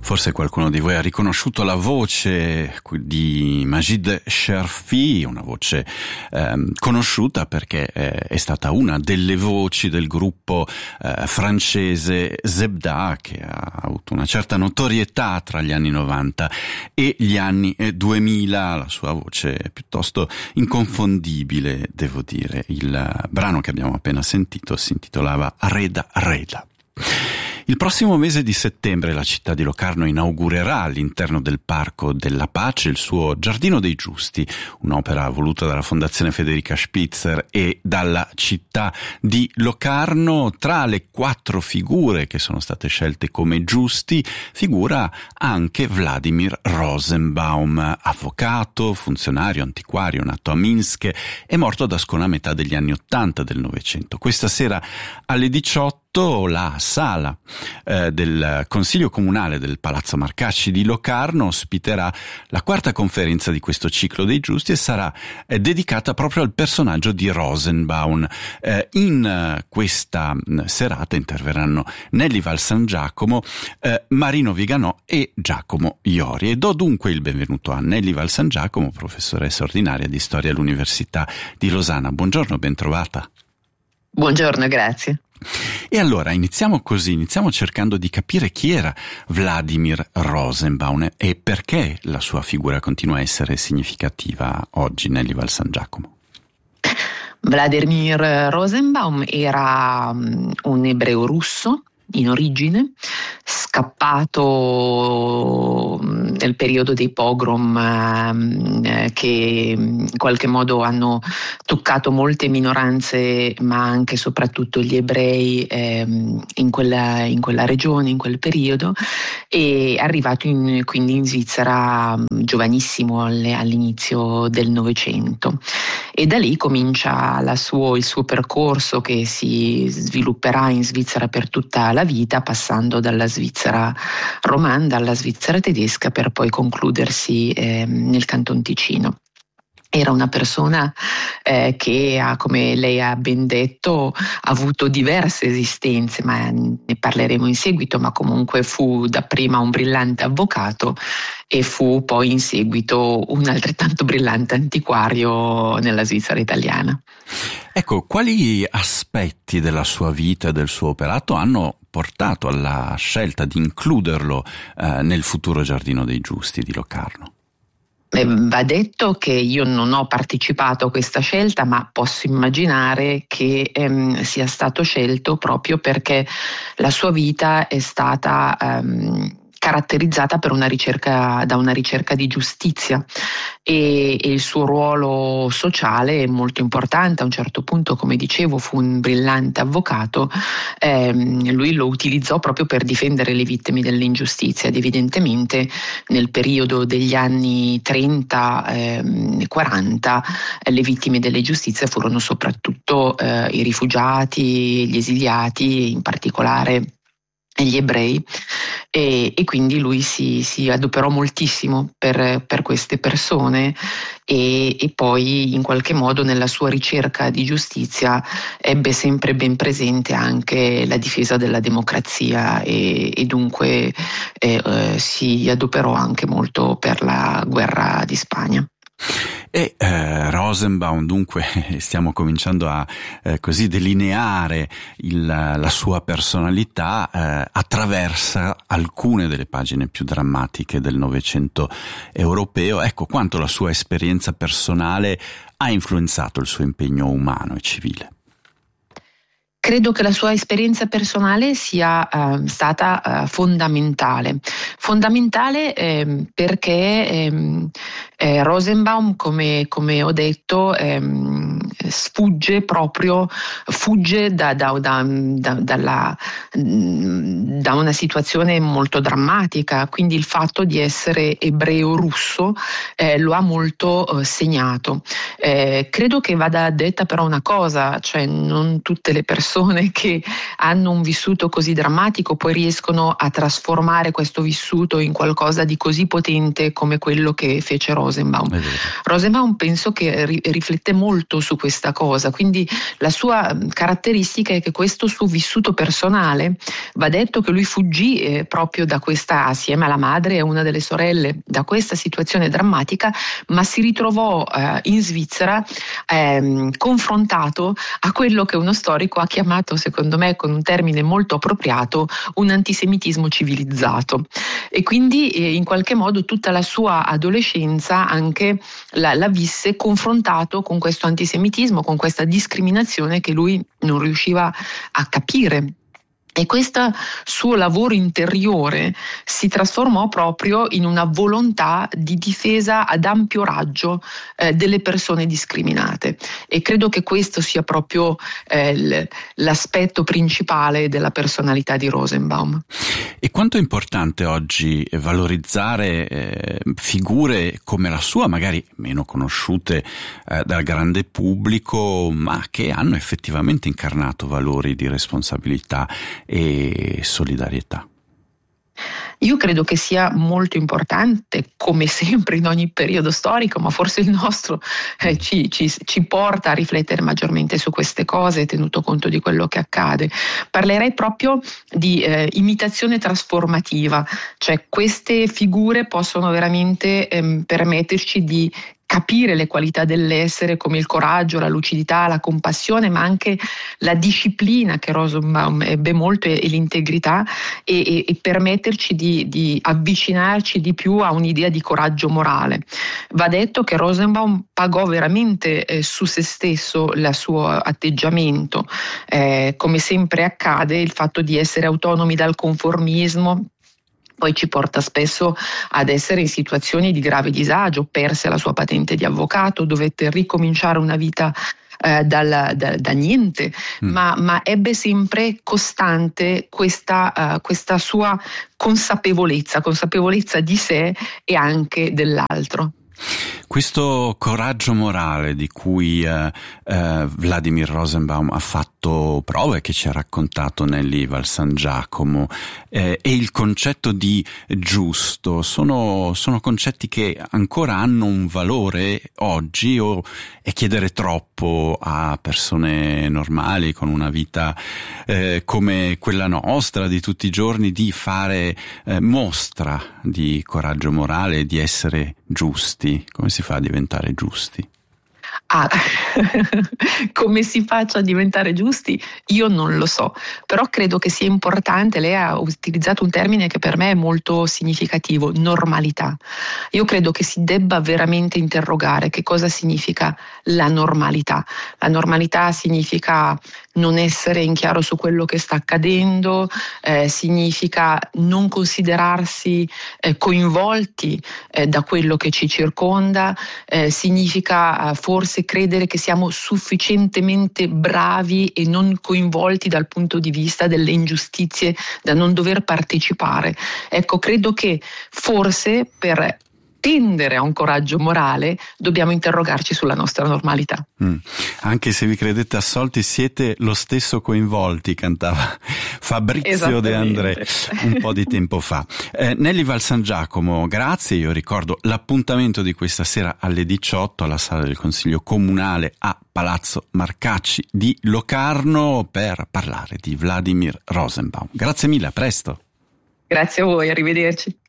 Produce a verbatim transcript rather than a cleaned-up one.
Forse qualcuno di voi ha riconosciuto la voce di Majid Sherfi, una voce eh, conosciuta perché eh, è stata una delle voci del gruppo eh, francese Zebda, che ha avuto una certa notorietà tra gli anni novanta e gli anni duemila. La sua voce è piuttosto inconfondibile, devo dire. Il brano che abbiamo appena sentito si intitolava Reda Reda. Il prossimo mese di settembre la città di Locarno inaugurerà all'interno del Parco della Pace il suo Giardino dei Giusti, un'opera voluta dalla Fondazione Federica Spitzer e dalla città di Locarno. Tra le quattro figure che sono state scelte come giusti figura anche Vladimir Rosenbaum, avvocato, funzionario, antiquario, nato a Minsk e morto ad Ascona a metà degli anni Ottanta del Novecento. Questa sera alle diciotto la sala eh, del Consiglio Comunale del Palazzo Marcacci di Locarno ospiterà la quarta conferenza di questo ciclo dei giusti e sarà eh, dedicata proprio al personaggio di Rosenbaum. Eh, in eh, questa mh, serata interverranno Nelly Val San Giacomo, eh, Marino Viganò e Giacomo Iori. E do dunque il benvenuto a Nelly Val San Giacomo, professoressa ordinaria di storia all'Università di Losanna. Buongiorno, ben trovata. Buongiorno, grazie. E allora iniziamo così, iniziamo cercando di capire chi era Vladimir Rosenbaum e perché la sua figura continua a essere significativa oggi, Nelly Val San Giacomo. Vladimir Rosenbaum era um, un ebreo russo in origine, scappato nel periodo dei pogrom eh, che in qualche modo hanno toccato molte minoranze, ma anche e soprattutto gli ebrei eh, in, quella, in quella regione, in quel periodo, e è arrivato in, quindi in Svizzera giovanissimo alle, all'inizio del Novecento. E da lì comincia la suo, il suo percorso che si svilupperà in Svizzera per tutta la vita, passando dalla Svizzera romanda alla Svizzera tedesca per poi concludersi eh, nel Canton Ticino. Era una persona eh, che ha, come lei ha ben detto, ha avuto diverse esistenze, ma ne parleremo in seguito, ma comunque fu dapprima un brillante avvocato e fu poi in seguito un altrettanto brillante antiquario nella Svizzera italiana. Ecco, quali aspetti della sua vita e del suo operato hanno portato alla scelta di includerlo eh, nel futuro Giardino dei Giusti di Locarno? Eh, va detto che io non ho partecipato a questa scelta, ma posso immaginare che ehm, sia stato scelto proprio perché la sua vita è stata ehm, caratterizzata per una ricerca, da una ricerca di giustizia e, e il suo ruolo sociale è molto importante. A un certo punto, come dicevo, fu un brillante avvocato, ehm, lui lo utilizzò proprio per difendere le vittime dell'ingiustizia ed evidentemente nel periodo degli anni trenta quaranta eh, le vittime delle giustizie furono soprattutto eh, i rifugiati, gli esiliati, in particolare gli ebrei, e, e quindi lui si, si adoperò moltissimo per, per queste persone e, e poi in qualche modo nella sua ricerca di giustizia ebbe sempre ben presente anche la difesa della democrazia e, e dunque eh, eh, si adoperò anche molto per la guerra di Spagna. E eh, Rosenbaum, dunque, stiamo cominciando a eh, così delineare il, la sua personalità, eh, attraversa alcune delle pagine più drammatiche del Novecento europeo. Ecco quanto la sua esperienza personale ha influenzato il suo impegno umano e civile. Credo che la sua esperienza personale sia uh, stata uh, fondamentale, fondamentale eh, perché ehm, eh, Rosenbaum, come, come ho detto, ehm, sfugge proprio, fugge da, da, da, da, dalla, da una situazione molto drammatica, quindi il fatto di essere ebreo russo eh, lo ha molto eh, segnato. Eh, credo che vada detta però una cosa, cioè non tutte le persone persone che hanno un vissuto così drammatico poi riescono a trasformare questo vissuto in qualcosa di così potente come quello che fece Rosenbaum. Rosenbaum penso che ri- riflette molto su questa cosa, quindi la sua caratteristica è che questo suo vissuto personale, va detto che lui fuggì eh, proprio da questa, assieme alla madre e a una delle sorelle, da questa situazione drammatica, ma si ritrovò eh, in Svizzera ehm, confrontato a quello che uno storico ha chiamato, secondo me con un termine molto appropriato, un antisemitismo civilizzato, e quindi eh, in qualche modo tutta la sua adolescenza anche la, la visse confrontato con questo antisemitismo, con questa discriminazione che lui non riusciva a capire. E questo suo lavoro interiore si trasformò proprio in una volontà di difesa ad ampio raggio eh, delle persone discriminate, e credo che questo sia proprio eh, l- l'aspetto principale della personalità di Rosenbaum. E quanto è importante oggi valorizzare eh, figure come la sua, magari meno conosciute eh, dal grande pubblico, ma che hanno effettivamente incarnato valori di responsabilità e solidarietà? Io credo che sia molto importante, come sempre in ogni periodo storico, ma forse il nostro eh, ci, ci, ci porta a riflettere maggiormente su queste cose, tenuto conto di quello che accade. Parlerei proprio di eh, imitazione trasformativa, cioè queste figure possono veramente ehm, permetterci di capire le qualità dell'essere, come il coraggio, la lucidità, la compassione, ma anche la disciplina che Rosenbaum ebbe molto, e, e l'integrità, e, e, e permetterci di, di avvicinarci di più a un'idea di coraggio morale. Va detto che Rosenbaum pagò veramente eh, su se stesso il suo atteggiamento, eh, come sempre accade, il fatto di essere autonomi dal conformismo poi ci porta spesso ad essere in situazioni di grave disagio. Perse la sua patente di avvocato, dovette ricominciare una vita eh, dal, da, da niente, mm. ma, ma ebbe sempre costante questa, uh, questa sua consapevolezza, consapevolezza di sé e anche dell'altro. Questo coraggio morale di cui eh, eh, Vladimir Rosenbaum ha fatto prove, che ci ha raccontato Nelly Valsangiacomo, eh, e il concetto di giusto sono, sono concetti che ancora hanno un valore oggi, o è chiedere troppo a persone normali con una vita eh, come quella nostra di tutti i giorni di fare eh, mostra di coraggio morale, di essere giusti? Come si fa a diventare giusti? Ah, come si faccia a diventare giusti? Io non lo so, però credo che sia importante. Lei ha utilizzato un termine che per me è molto significativo: normalità. Io credo che si debba veramente interrogare che cosa significa la normalità. La normalità significa non essere in chiaro su quello che sta accadendo, eh, significa non considerarsi eh, coinvolti eh, da quello che ci circonda, eh, significa eh, forse credere che siamo sufficientemente bravi e non coinvolti dal punto di vista delle ingiustizie da non dover partecipare. Ecco, credo che forse per tendere a un coraggio morale dobbiamo interrogarci sulla nostra normalità. Mm. Anche se vi credete assolti, siete lo stesso coinvolti, cantava Fabrizio De André un po' di tempo fa. Eh, Nelly Valsangiacomo, grazie. Io ricordo l'appuntamento di questa sera alle diciotto alla Sala del Consiglio Comunale a Palazzo Marcacci di Locarno per parlare di Vladimir Rosenbaum. Grazie mille, a presto. Grazie a voi, arrivederci.